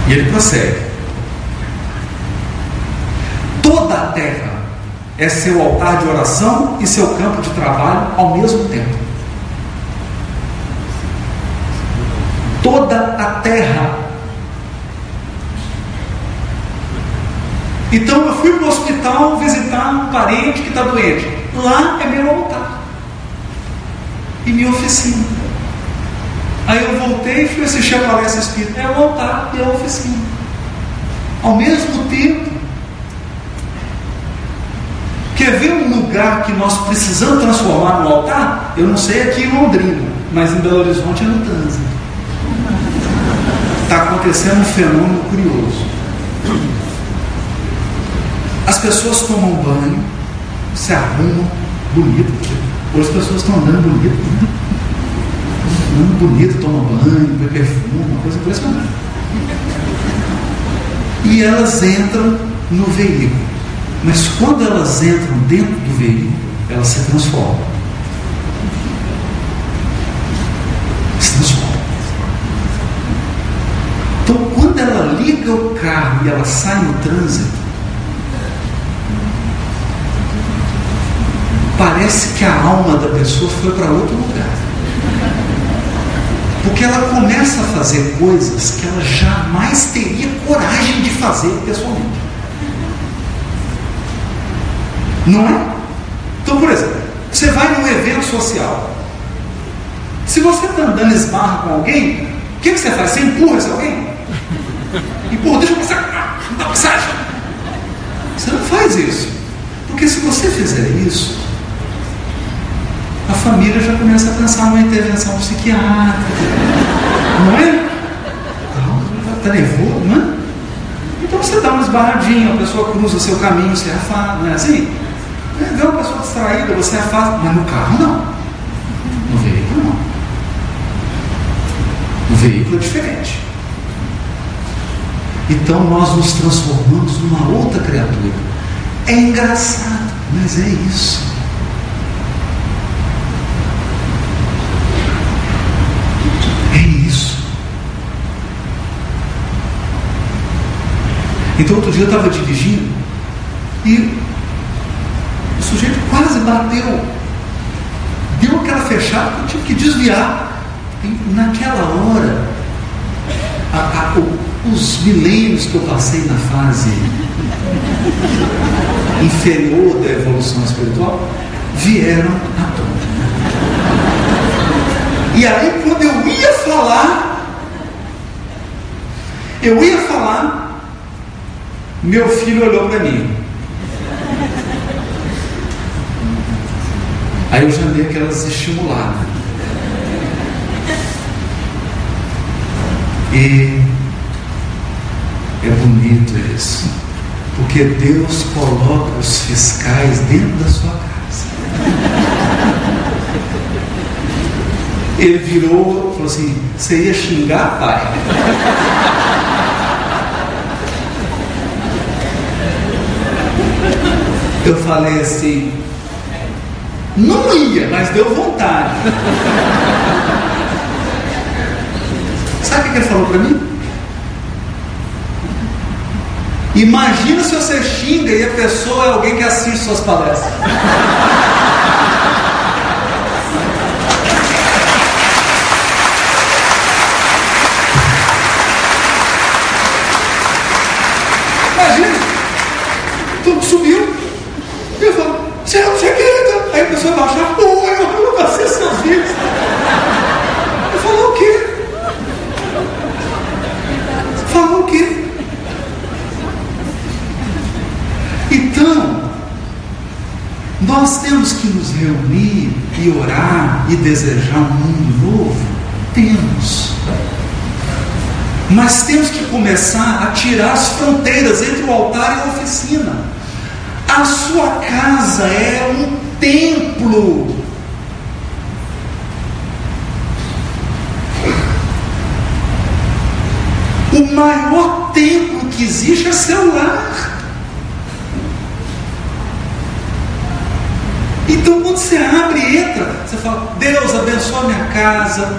E ele prossegue: toda a terra é seu altar de oração e seu campo de trabalho ao mesmo tempo. Toda a terra. Então eu fui para o hospital visitar um parente que está doente. Lá é meu altar e minha oficina. Aí eu voltei e fui assistir a palestra espírita. É o altar e a oficina ao mesmo tempo. Quer ver um lugar que nós precisamos transformar no altar? Eu não sei aqui em Londrina, mas em Belo Horizonte é no trânsito. Está acontecendo um fenômeno curioso. As pessoas tomam banho, se arrumam bonito. Hoje as pessoas estão andando bonito. Andando bonito, tomam banho, põe perfume, uma coisa impressionante. E elas entram no veículo. Mas quando elas entram dentro do veículo, elas se transformam. Se transformam. Então, quando ela liga o carro e ela sai no trânsito, parece que a alma da pessoa foi para outro lugar. Porque ela começa a fazer coisas que ela jamais teria coragem de fazer pessoalmente. Não é? Então, por exemplo, você vai num evento social. Se você está andando esbarra com alguém, o que você faz? Você empurra esse alguém? Empurra, deixa eu passar, não dá passagem. Você não faz isso. Porque se você fizer isso, a família já começa a pensar numa intervenção psiquiátrica. Não é? Está nervoso, não é? Então você dá uma esbarradinha, a pessoa cruza seu caminho, você afasta, não é assim? Vê uma pessoa distraída, você afasta, mas no carro não. No veículo não. No veículo é diferente. Então nós nos transformamos numa outra criatura. É engraçado, mas é isso. É isso. Então outro dia eu estava dirigindo e o sujeito quase bateu, deu aquela fechada que eu tive que desviar. E naquela hora, os milênios que eu passei na fase inferior da evolução espiritual vieram à tona. E aí, quando eu ia falar, meu filho olhou para mim. Aí eu já dei aquelas estimuladas. E é bonito isso, porque Deus coloca os fiscais dentro da sua casa. Ele virou e falou assim: você ia xingar, pai? Eu falei assim: não ia, mas deu vontade. Sabe o que ele falou para mim? Imagina se você xinga e a pessoa é alguém que assiste suas palestras. Imagina, tudo subiu. E eu falo: você não sei o que. Aí a pessoa vai achar: pô, eu não passei seus vídeos. Eu falo: o quê? Falou o quê? Então, nós temos que nos reunir e orar e desejar um mundo novo? Temos. Mas temos que começar a tirar as fronteiras entre o altar e a oficina. A sua casa é um templo. O maior templo que existe é seu lar. Então, quando você abre e entra, você fala: Deus abençoa minha casa,